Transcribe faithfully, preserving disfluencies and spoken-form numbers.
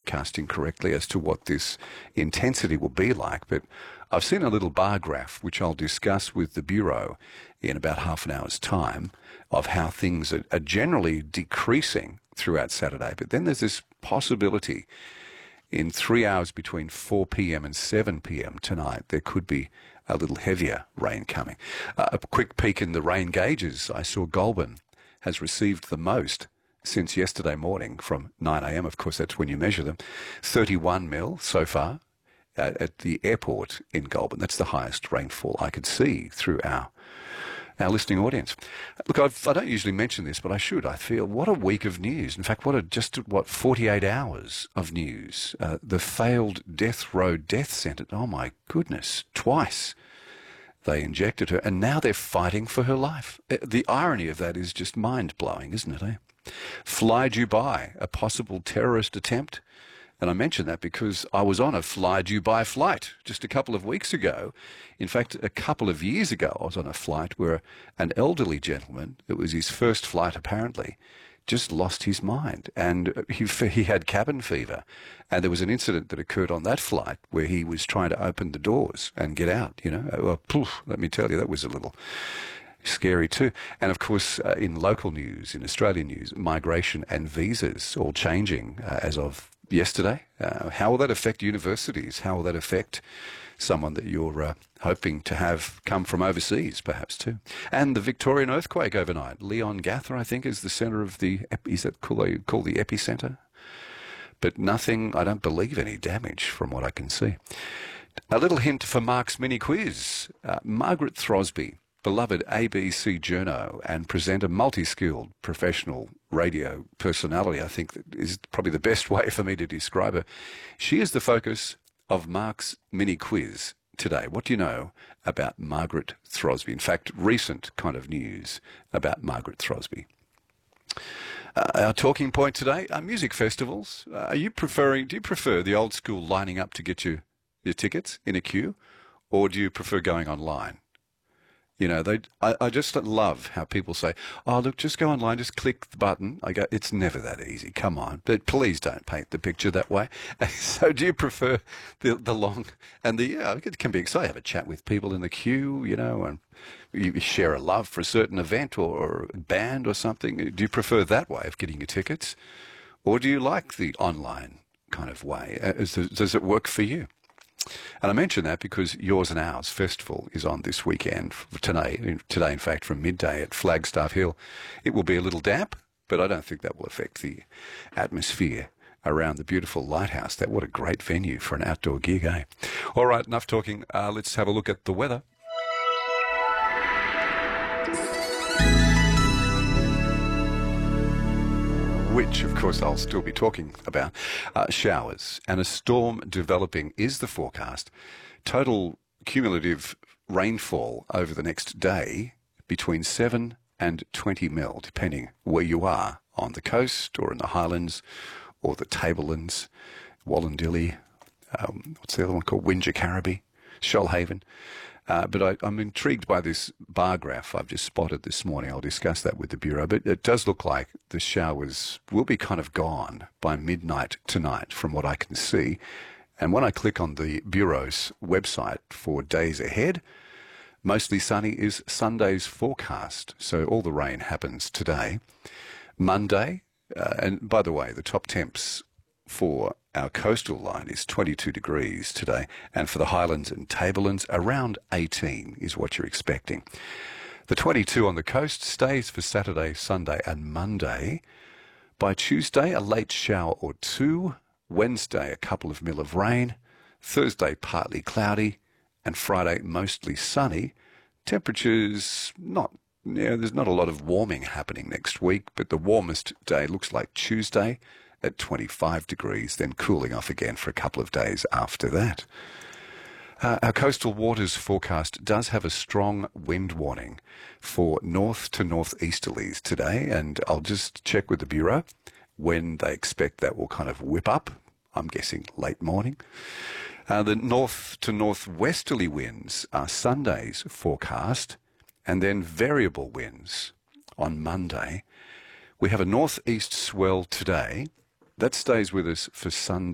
forecasting correctly as to what this intensity will be like, but I've seen a little bar graph, which I'll discuss with the Bureau in about half an hour's time, of how things are, are generally decreasing throughout Saturday. But then there's this possibility in three hours between four p.m. and seven p.m. tonight, there could be a little heavier rain coming. Uh, a quick peek in the rain gauges. I saw Goulburn has received the most since yesterday morning from nine a.m. Of course, that's when you measure them. thirty-one mil so far uh, at the airport in Goulburn. That's the highest rainfall I could see through our our listening audience. Look, I've, I don't usually mention this, but I should. I feel what a week of news. In fact, what a just what forty-eight hours of news. Uh, the failed death row death sentence. Oh my goodness, twice they injected her, and now they're fighting for her life. The irony of that is just mind-blowing, isn't it? Eh? Fly Dubai, a possible terrorist attempt. And I mention that because I was on a Fly Dubai flight just a couple of weeks ago. In fact, a couple of years ago, I was on a flight where an elderly gentleman, it was his first flight apparently, just lost his mind. And he, he had cabin fever. And there was an incident that occurred on that flight where he was trying to open the doors and get out, you know. Well, poof, let me tell you, that was a little scary too. And of course, uh, in local news, in Australian news, migration and visas all changing uh, as of yesterday. Uh, how will that affect universities? How will that affect someone that you're uh, hoping to have come from overseas, perhaps, too? And the Victorian earthquake overnight. Leongatha, I think, is the centre of the, is that called, called the epicentre? But nothing, I don't believe any damage from what I can see. A little hint for Mark's mini quiz. Uh, Margaret Throsby, beloved A B C journo and presenter, multi-skilled professional radio personality, I think that is probably the best way for me to describe her. She is the focus of Mark's mini quiz today. What do you know about Margaret Throsby? In fact, recent kind of news about Margaret Throsby. Uh, our talking point today are music festivals. Uh, are you preferring, do you prefer the old school lining up to get your, your tickets in a queue, or do you prefer going online? You know, they. I, I just love how people say, oh, look, just go online, just click the button. I go, it's never that easy. Come on. But please don't paint the picture that way. So do you prefer the the long and the, yeah, it can be exciting. Have a chat with people in the queue, you know, and you share a love for a certain event or, or band or something. Do you prefer that way of getting your tickets? Or do you like the online kind of way? Uh, is, does it work for you? And I mention that because Yours and Ours Festival is on this weekend, today, today in fact, from midday at Flagstaff Hill. It will be a little damp, but I don't think that will affect the atmosphere around the beautiful lighthouse. That, what a great venue for an outdoor gig, eh? All right, enough talking. Uh, let's have a look at the weather. Which, of course, I'll still be talking about. Uh, showers and a storm developing is the forecast. Total cumulative rainfall over the next day between seven and twenty mil, depending where you are, on the coast or in the highlands or the tablelands, Wallandilly, um, what's the other one called? Wingecarribee, Shoalhaven. Uh, but I, I'm intrigued by this bar graph I've just spotted this morning. I'll discuss that with the Bureau. But it does look like the showers will be kind of gone by midnight tonight from what I can see. And when I click on the Bureau's website for days ahead, mostly sunny is Sunday's forecast. So all the rain happens today. Monday, uh, and by the way, the top temps for our coastal line is twenty-two degrees today, and for the highlands and tablelands, around eighteen is what you're expecting. The twenty-two on the coast stays for Saturday, Sunday and Monday. By Tuesday, a late shower or two. Wednesday, a couple of mil of rain. Thursday, partly cloudy. And Friday, mostly sunny. Temperatures, not, yeah, there's not a lot of warming happening next week, but the warmest day looks like Tuesday at twenty-five degrees, then cooling off again for a couple of days after that. Uh, our coastal waters forecast does have a strong wind warning for north to northeasterlies today, and I'll just check with the Bureau when they expect that will kind of whip up. I'm guessing late morning. Uh, the north to northwesterly winds are Sunday's forecast, and then variable winds on Monday. We have a northeast swell today. That stays with us for Sunday.